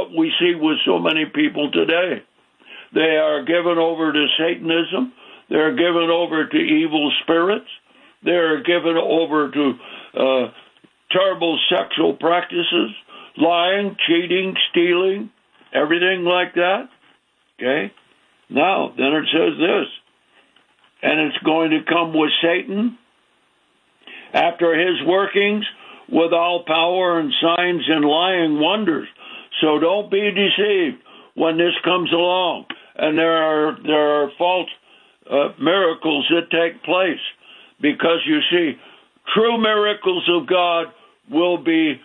what we see with so many people today. They are given over to Satanism. They're given over to evil spirits. They're given over to terrible sexual practices, lying, cheating, stealing, everything like that. Okay? Now, then it says this, and it's going to come with Satan after his workings with all power and signs and lying wonders. So don't be deceived when this comes along. And there are false miracles that take place, because you see, true miracles of God will be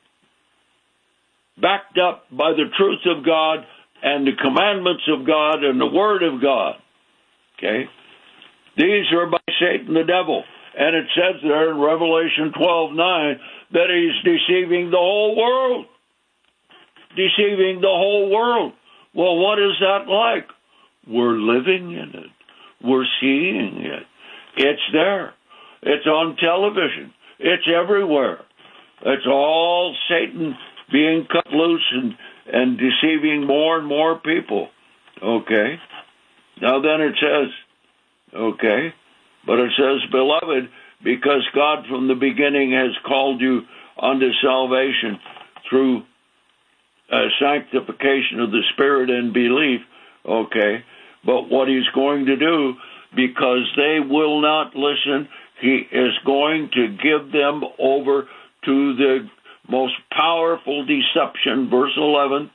backed up by the truth of God and the commandments of God and the Word of God. Okay? These are by Satan the devil. And it says there in Revelation 12:9 that he's deceiving the whole world. Deceiving the whole world. Well, what is that like? We're living in it. We're seeing it. It's there. It's on television. It's everywhere. It's all Satan being cut loose and deceiving more and more people. Okay? Now then it says, okay, but it says, beloved, because God from the beginning has called you unto salvation through sanctification of the Spirit and belief, okay, but what he's going to do, because they will not listen, he is going to give them over to the most powerful deception, verse 11.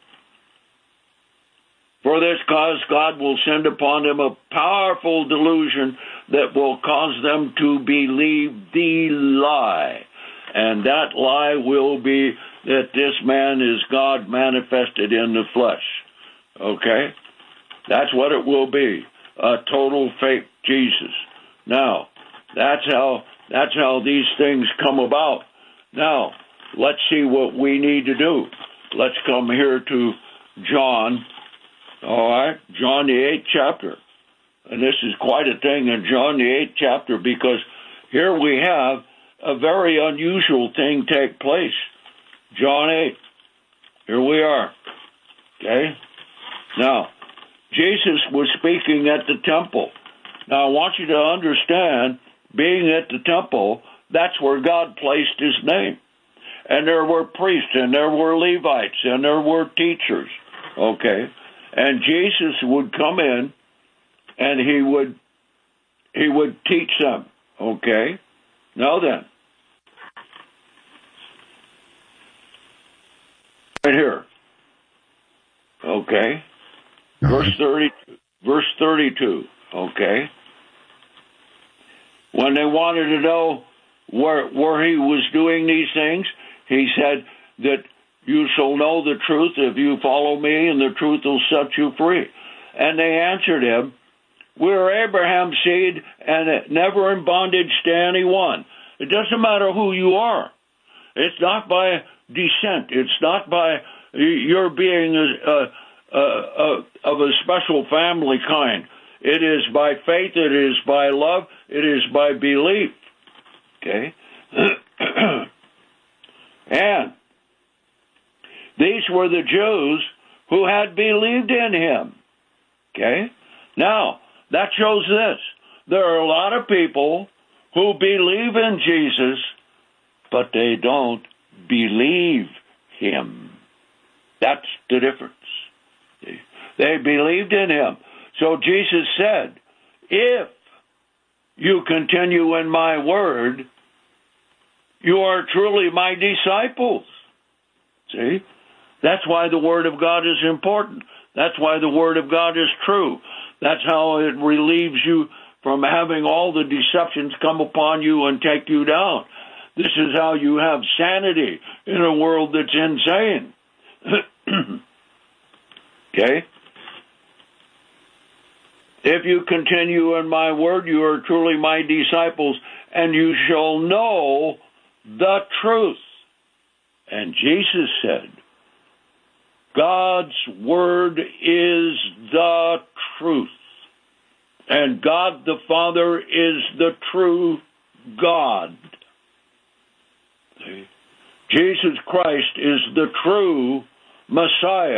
For this cause God will send upon them a powerful delusion that will cause them to believe the lie. And that lie will be that this man is God manifested in the flesh. Okay? That's what it will be. A total fake Jesus. Now, that's how these things come about. Now, let's see what we need to do. Let's come here to John. All right, John the 8th chapter. And this is quite a thing in John the 8th chapter, because here we have a very unusual thing take place. John 8. Here we are. Okay? Now, Jesus was speaking at the temple. Now, I want you to understand, being at the temple, that's where God placed his name. And there were priests, and there were Levites, and there were teachers. Okay? And Jesus would come in, and he would teach them. Okay? Now then. Right here. Okay? Verse 32. Okay? When they wanted to know where he was doing these things, he said that you shall know the truth if you follow me, and the truth will set you free. And they answered him, we're Abraham's seed, and never in bondage to anyone. It doesn't matter who you are. It's not by descent. It's not by your being of a special family kind. It is by faith. It is by love. It is by belief. Okay? And these were the Jews who had believed in him. Okay? Now, that shows this. There are a lot of people who believe in Jesus, but they don't believe him. That's the difference. They believed in him. So Jesus said, if you continue in my word, you are truly my disciples. See? That's why the word of God is important. That's why the word of God is true. That's how it relieves you from having all the deceptions come upon you and take you down. This is how you have sanity in a world that's insane. Okay? If you continue in my word, you are truly my disciples, and you shall know the truth. And Jesus said, God's word is the truth. And God the Father is the true God. See? Jesus Christ is the true Messiah.